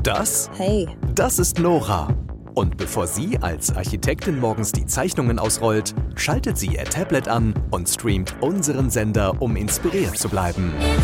das? Hey. Das ist Nora. Und bevor sie als Architektin morgens die Zeichnungen ausrollt, schaltet sie ihr Tablet an und streamt unseren Sender, um inspiriert zu bleiben.